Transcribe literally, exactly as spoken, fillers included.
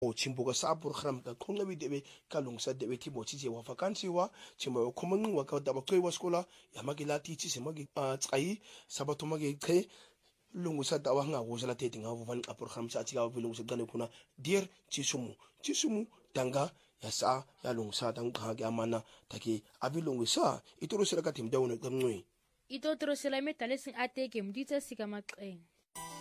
o chimbuka sa program ka khonga bi debe ka lungsa debe ti mo chi je wa vacancy wa chimo khomang wa ka da ba kwe wa skola ya magila ti chi se magi tsai sabato magi khe lungu sa da wa nga wo sala te tinga wa van a program sa chi ga wa lungu sa dane kuna dear chisumu chisumu tanga ya sa ya lungu sa tang ka ga mana taki abi lungu sa itoro sira ka tim dawo na ngwe ito tro sila me tale sing ate ke mdita sika maqeng